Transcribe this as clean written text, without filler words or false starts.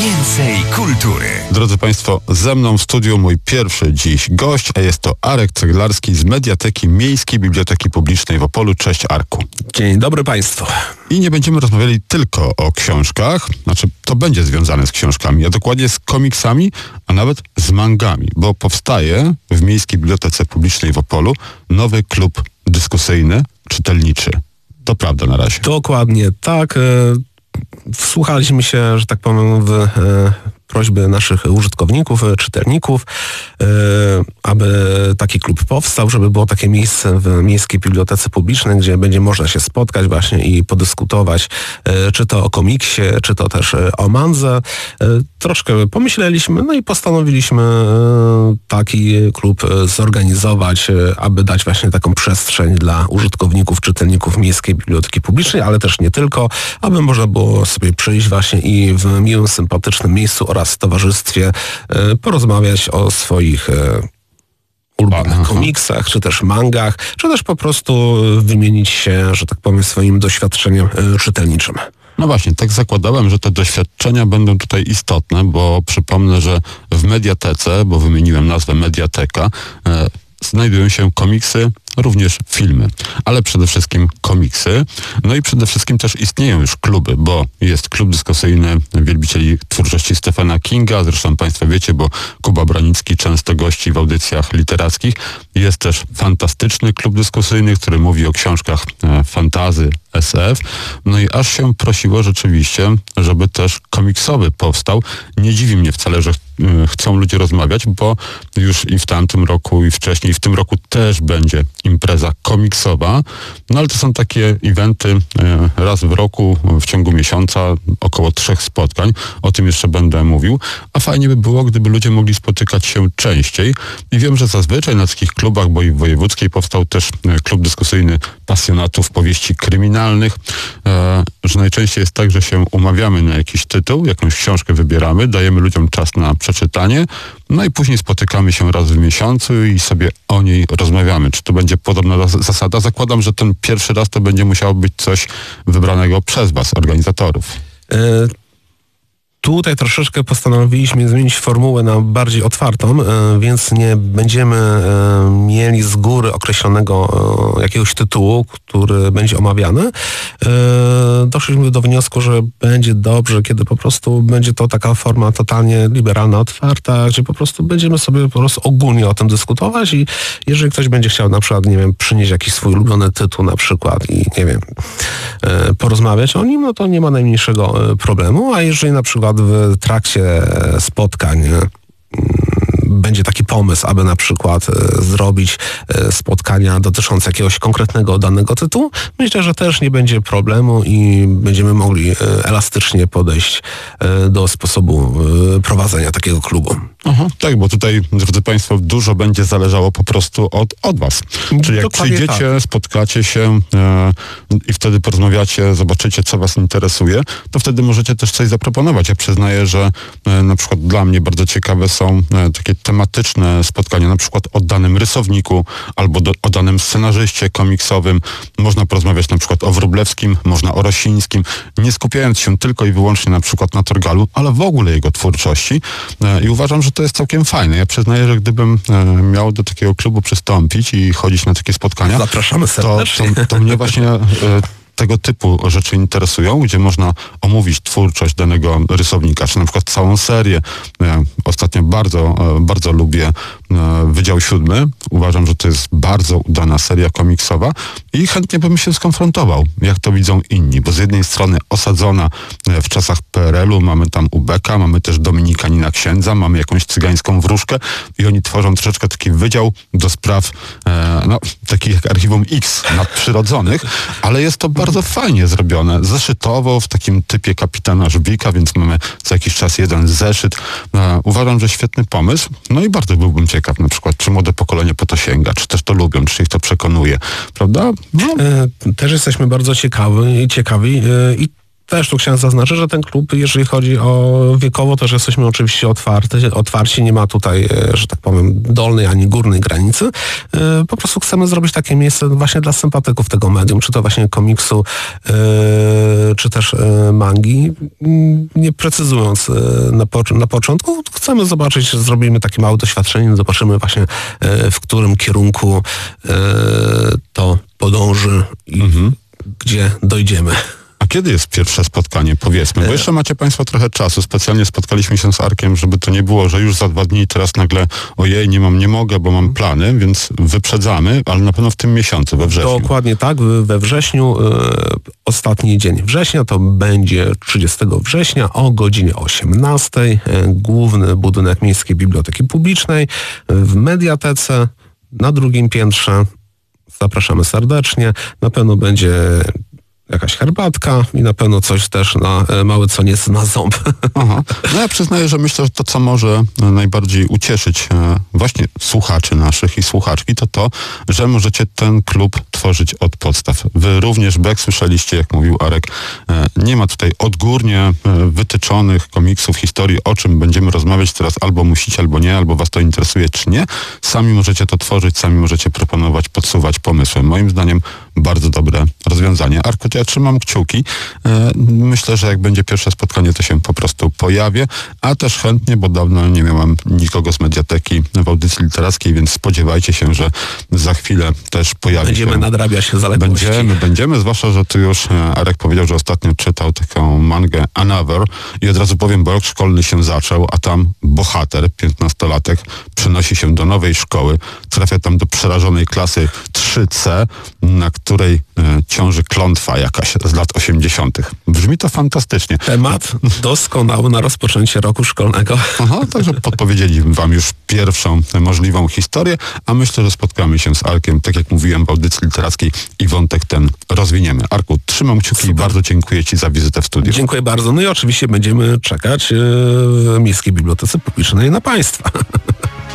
Więcej kultury. Drodzy Państwo, ze mną w studiu mój pierwszy dziś gość, a jest to Arek Ceglarski z Mediateki Miejskiej Biblioteki Publicznej w Opolu. Cześć, Arku. Dzień dobry Państwu. I nie będziemy rozmawiali tylko o książkach, znaczy to będzie związane z książkami, a dokładnie z komiksami, a nawet z mangami, bo powstaje w Miejskiej Bibliotece Publicznej w Opolu nowy klub dyskusyjny, czytelniczy. To prawda na razie. Dokładnie tak. Wsłuchaliśmy się, że tak powiem, w prośby naszych użytkowników, czytelników, aby taki klub powstał, żeby było takie miejsce w Miejskiej Bibliotece Publicznej, gdzie będzie można się spotkać właśnie i podyskutować, czy to o komiksie, czy to też o mandze. Troszkę pomyśleliśmy, no i postanowiliśmy taki klub zorganizować, aby dać właśnie taką przestrzeń dla użytkowników, czytelników Miejskiej Biblioteki Publicznej, ale też nie tylko, aby można było sobie przyjść właśnie i w miłym, sympatycznym miejscu oraz w towarzystwie porozmawiać o swoich ulubionych komiksach, czy też mangach, czy też po prostu wymienić się, że tak powiem, swoim doświadczeniem czytelniczym. No właśnie, tak zakładałem, że te doświadczenia będą tutaj istotne, bo przypomnę, że w Mediatece, bo wymieniłem nazwę Mediateka, znajdują się komiksy, również filmy, ale przede wszystkim komiksy. No i przede wszystkim też istnieją już kluby, bo jest klub dyskusyjny wielbicieli twórczości Stephena Kinga, zresztą Państwo wiecie, bo Kuba Branicki często gości w audycjach literackich. Jest też fantastyczny klub dyskusyjny, który mówi o książkach fantasy, SF. No i aż się prosiło rzeczywiście, żeby też komiksowy powstał. Nie dziwi mnie wcale, że chcą ludzie rozmawiać, bo już i w tamtym roku, i wcześniej, i w tym roku też będzie impreza komiksowa. No ale to są takie eventy raz w roku, w ciągu miesiąca, około 3 spotkań. O tym jeszcze będę mówił. A fajnie by było, gdyby ludzie mogli spotykać się częściej. I wiem, że zazwyczaj na takich klubach, bo i w wojewódzkiej powstał też klub dyskusyjny pasjonatów powieści kryminalnych, że najczęściej jest tak, że się umawiamy na jakiś tytuł, jakąś książkę wybieramy, dajemy ludziom czas na przeczytanie, no i później spotykamy się raz w miesiącu i sobie o niej rozmawiamy. Czy to będzie podobna zasada? Zakładam, że ten pierwszy raz to będzie musiało być coś wybranego przez Was, organizatorów. Tutaj troszeczkę postanowiliśmy zmienić formułę na bardziej otwartą, więc nie będziemy mieli z góry określonego jakiegoś tytułu, który będzie omawiany. Doszliśmy do wniosku, że będzie dobrze, kiedy po prostu będzie to taka forma totalnie liberalna, otwarta, gdzie po prostu będziemy sobie po prostu ogólnie o tym dyskutować i jeżeli ktoś będzie chciał na przykład, nie wiem, przynieść jakiś swój ulubiony tytuł na przykład i nie wiem, porozmawiać o nim, no to nie ma najmniejszego problemu, a jeżeli na przykład w trakcie spotkań będzie taki pomysł, aby na przykład zrobić spotkania dotyczące jakiegoś konkretnego danego tytułu, myślę, że też nie będzie problemu i będziemy mogli elastycznie podejść do sposobu prowadzenia takiego klubu. Aha, tak, bo tutaj, drodzy Państwo, dużo będzie zależało po prostu od Was. Czyli jak dokładnie przyjdziecie, tak. spotkacie się i wtedy porozmawiacie, zobaczycie, co Was interesuje, to wtedy możecie też coś zaproponować. Ja przyznaję, że na przykład dla mnie bardzo ciekawe są takie tematyczne spotkania, na przykład o danym rysowniku albo o danym scenarzyście komiksowym. Można porozmawiać na przykład o Wróblewskim, można o Rosińskim, nie skupiając się tylko i wyłącznie na przykład na Torgalu, ale w ogóle jego twórczości. I uważam, że to jest całkiem fajne. Ja przyznaję, że gdybym miał do takiego klubu przystąpić i chodzić na takie spotkania, zapraszamy serdecznie. To mnie właśnie tego typu rzeczy interesują, gdzie można omówić twórczość danego rysownika, czy na przykład całą serię. Ja ostatnio bardzo lubię Wydział 7. Uważam, że to jest bardzo udana seria komiksowa i chętnie bym się skonfrontował, jak to widzą inni, bo z jednej strony osadzona w czasach PRL-u, mamy tam Ubeka, mamy też Dominikanina Księdza, mamy jakąś cygańską wróżkę i oni tworzą troszeczkę taki wydział do spraw takich jak Archiwum X nadprzyrodzonych, ale jest to bardzo fajnie zrobione, zeszytowo, w takim typie kapitana Żbika, więc mamy co jakiś czas jeden zeszyt. Uważam, że świetny pomysł, no i bardzo byłbym ciekaw na przykład, czy młode pokolenie po to sięga, czy też to lubią, czy ich to przekonuje, prawda? No. Też jesteśmy bardzo ciekawi i też tu chciałem zaznaczyć, że ten klub, jeżeli chodzi o wiekowo, też jesteśmy oczywiście otwarci, nie ma tutaj, że tak powiem, dolnej ani górnej granicy. Po prostu chcemy zrobić takie miejsce właśnie dla sympatyków tego medium, czy to właśnie komiksu, czy też mangi. Nie precyzując na początku, chcemy zobaczyć, zrobimy takie małe doświadczenie, zobaczymy właśnie w którym kierunku to podąży i gdzie dojdziemy. A kiedy jest pierwsze spotkanie, powiedzmy? Bo jeszcze macie Państwo trochę czasu. Specjalnie spotkaliśmy się z Arkiem, żeby to nie było, że już za 2 dni teraz nagle ojej, nie mogę, bo mam plany, więc wyprzedzamy, ale na pewno w tym miesiącu, we wrześniu. Dokładnie tak, we wrześniu, ostatni dzień września, to będzie 30 września o godzinie 18:00. Główny budynek Miejskiej Biblioteki Publicznej w Mediatece na 2. piętrze. Zapraszamy serdecznie. Na pewno będzie jakaś herbatka i na pewno coś też na mały co nieco na ząb. Aha. No ja przyznaję, że myślę, że to, co może najbardziej ucieszyć właśnie słuchaczy naszych i słuchaczki, to, że możecie ten klub tworzyć od podstaw. Wy również, bo jak słyszeliście, jak mówił Arek, nie ma tutaj odgórnie wytyczonych komiksów, historii, o czym będziemy rozmawiać teraz, albo musicie, albo nie, albo was to interesuje, czy nie. Sami możecie to tworzyć, sami możecie proponować, podsuwać pomysły. Moim zdaniem bardzo dobre rozwiązanie. Arku, ja trzymam kciuki. Myślę, że jak będzie pierwsze spotkanie, to się po prostu pojawię, a też chętnie, bo dawno nie miałem nikogo z Mediateki w audycji literackiej, więc spodziewajcie się, że za chwilę też pojawi Będziemy się. nadrabiać zaległości. Będziemy, zwłaszcza, że tu już Arek powiedział, że ostatnio czytał taką mangę Another i od razu powiem, bo rok szkolny się zaczął, a tam bohater, 15-latek, przenosi się do nowej szkoły, trafia tam do przerażonej klasy 3C, na której ciąży klątwa jakaś z lat 80. Brzmi to fantastycznie. Temat doskonały na rozpoczęcie roku szkolnego. Aha, także podpowiedzieli wam już pierwszą możliwą historię, a myślę, że spotkamy się z Arkiem, tak jak mówiłem w audycji literackiej i wątek ten rozwiniemy. Arku, trzymam kciuki i bardzo dziękuję ci za wizytę w studiu. Dziękuję bardzo. No i oczywiście będziemy czekać w Miejskiej Bibliotece Publicznej na Państwa.